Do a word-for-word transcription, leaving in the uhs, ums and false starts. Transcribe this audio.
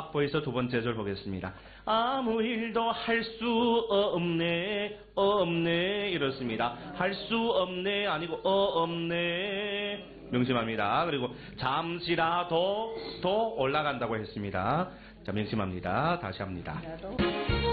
악보에서 두 번째 절 보겠습니다. 아무 일도 할 수 없네 없네 이렇습니다. 할 수 없네 아니고 어 없네 명심합니다. 그리고 잠시라도 더 올라간다고 했습니다. 자, 명심합니다. 다시 합니다.